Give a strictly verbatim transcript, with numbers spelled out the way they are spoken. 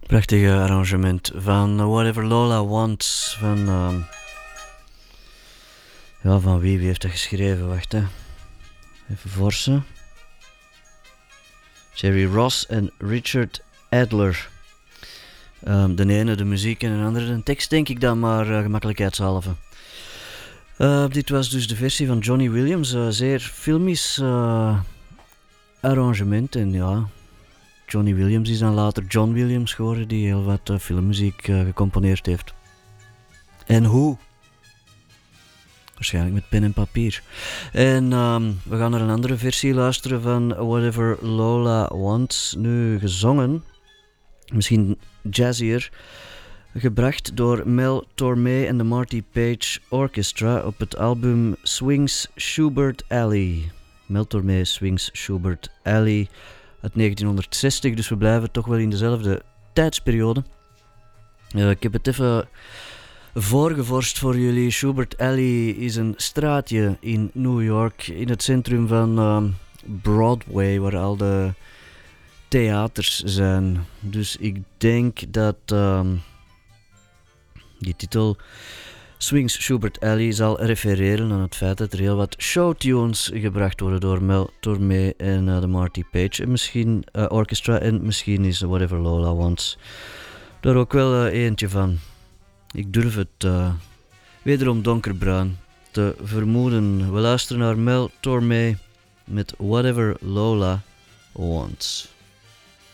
Prachtige arrangement van Whatever Lola Wants. Van, uh, ja, van wie? Wie heeft dat geschreven? Wacht, hè. Even forsen. Jerry Ross en Richard Adler. Um, de ene de muziek en de andere de tekst, denk ik dan, maar uh, gemakkelijkheidshalve. Uh, dit was dus de versie van Johnny Williams. Uh, zeer filmisch uh, arrangement. En ja, Johnny Williams is dan later John Williams geworden, die heel wat uh, filmmuziek uh, gecomponeerd heeft. En hoe? Waarschijnlijk met pen en papier. En um, we gaan naar een andere versie luisteren van Whatever Lola Wants. Nu gezongen, misschien jazzier, gebracht door Mel Tormé en de Marty Page Orchestra op het album Swings Schubert Alley. Mel Tormé Swings Schubert Alley uit negentienhonderdzestig, dus we blijven toch wel in dezelfde tijdsperiode. Uh, ik heb het even voorgevorst voor jullie. Schubert Alley is een straatje in New York, in het centrum van uh, Broadway, waar al de theaters zijn. Dus ik denk dat uh, die titel Swings Schubert Alley zal refereren aan het feit dat er heel wat showtunes gebracht worden door Mel Tormé en uh, de Marty Page en misschien uh, Orchestra, en misschien is Whatever Lola Wants daar ook wel uh, eentje van. Ik durf het uh, wederom donkerbruin te vermoeden. We luisteren naar Mel Tormé met Whatever Lola Wants.